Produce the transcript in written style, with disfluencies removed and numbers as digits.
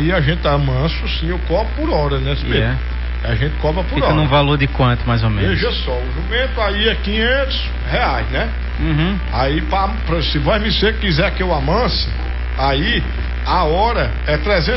aí a gente amanso, sim, eu cobro por hora, né, Pedro? A gente cobra por hora. Fica num valor de quanto, mais ou menos? Veja só, o jumento aí é R$500, né? Aí, se você quiser que eu amanse, aí a hora é R$300.